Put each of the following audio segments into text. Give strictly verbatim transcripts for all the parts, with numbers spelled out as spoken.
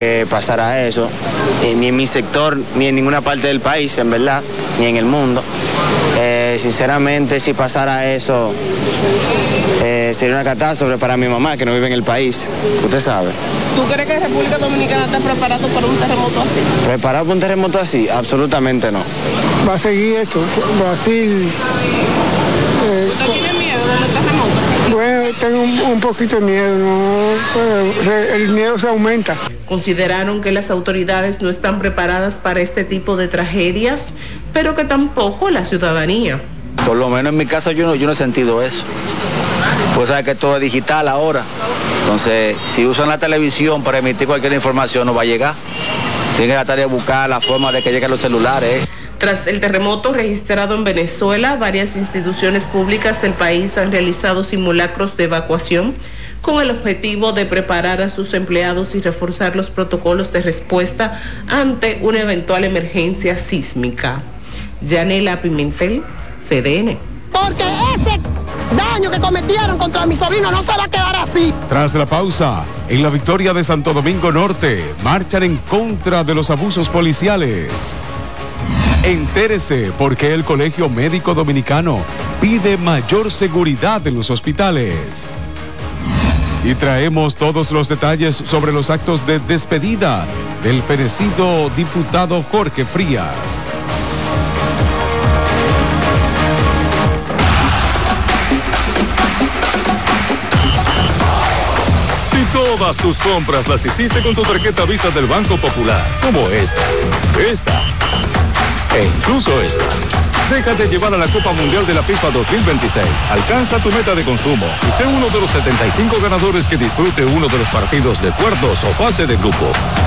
que pasara eso, eh, ni en mi sector, ni en ninguna parte del país, en verdad, ni en el mundo. Eh, sinceramente, si pasara eso, eh, sería una catástrofe para mi mamá, que no vive en el país, usted sabe. ¿Tú crees que República Dominicana está preparado para un terremoto así? ¿Preparado para un terremoto así? Absolutamente no. Va a seguir eso, Brasil... Eh, ¿Usted tiene miedo del terremoto? Bueno, tengo un, un poquito de miedo, ¿no? Pues el miedo se aumenta. Consideraron que las autoridades no están preparadas para este tipo de tragedias, pero que tampoco la ciudadanía. Por lo menos en mi caso yo no, yo no he sentido eso. Pues sabes que todo es digital ahora. Entonces, si usan la televisión para emitir cualquier información, no va a llegar. Tienen que tratar de buscar la forma de que lleguen los celulares. Tras el terremoto registrado en Venezuela, varias instituciones públicas del país han realizado simulacros de evacuación con el objetivo de preparar a sus empleados y reforzar los protocolos de respuesta ante una eventual emergencia sísmica. Yanela Pimentel, C D N. Porque ese daño que cometieron contra mi sobrino no se va a quedar así. Tras la pausa, en la victoria de Santo Domingo Norte, marchan en contra de los abusos policiales. Entérese por qué el Colegio Médico Dominicano pide mayor seguridad en los hospitales. Y traemos todos los detalles sobre los actos de despedida del fenecido diputado Jorge Frías. Si todas tus compras las hiciste con tu tarjeta Visa del Banco Popular, como esta, esta e incluso esta, déjate llevar a la Copa Mundial de la FIFA dos mil veintiséis. Alcanza tu meta de consumo y sé uno de los setenta y cinco ganadores que disfrute uno de los partidos de cuartos o fase de grupo.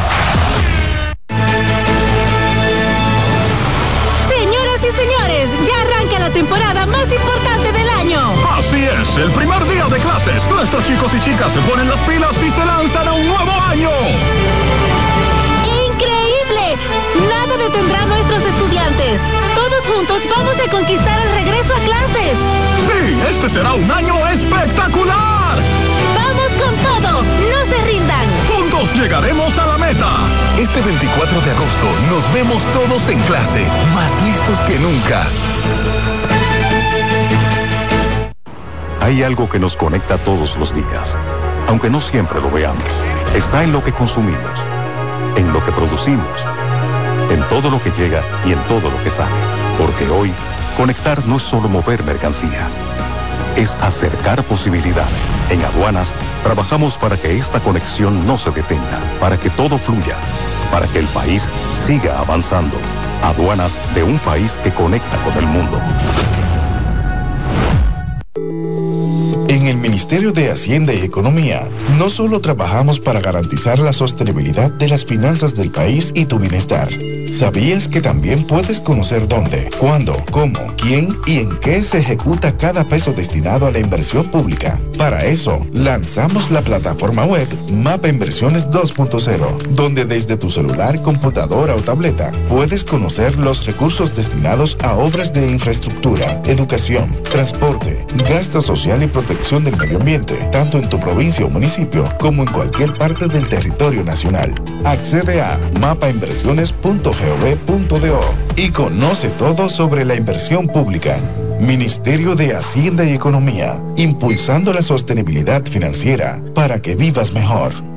Señoras y señores, ya arranca la temporada más importante del año. Así es, el primer día de clases. Nuestros chicos y chicas se ponen las pilas y se lanzan a un nuevo año. ¡Increíble! Nada detendrá a nuestros estudiantes. Todos juntos vamos a conquistar el regreso a clases. Sí, este será un año espectacular. ¡Vamos con todo! ¡No se rindan! Juntos llegaremos a la meta. Este veinticuatro de agosto nos vemos todos en clase, más listos que nunca. Hay algo que nos conecta todos los días, aunque no siempre lo veamos. Está en lo que consumimos, en lo que producimos, en todo lo que llega y en todo lo que sale. Porque hoy, conectar no es solo mover mercancías, es acercar posibilidades. En Aduanas, trabajamos para que esta conexión no se detenga, para que todo fluya, para que el país siga avanzando. Aduanas de un país que conecta con el mundo. En el Ministerio de Hacienda y Economía, no solo trabajamos para garantizar la sostenibilidad de las finanzas del país y tu bienestar. ¿Sabías que también puedes conocer dónde, cuándo, cómo, quién y en qué se ejecuta cada peso destinado a la inversión pública? Para eso, lanzamos la plataforma web Mapa Inversiones dos punto cero, donde desde tu celular, computadora o tableta puedes conocer los recursos destinados a obras de infraestructura, educación, transporte, gasto social y protección del medio ambiente, tanto en tu provincia o municipio como en cualquier parte del territorio nacional. Accede a mapa inversiones punto gov punto do y conoce todo sobre la inversión pública. Ministerio de Hacienda y Economía, impulsando la sostenibilidad financiera para que vivas mejor.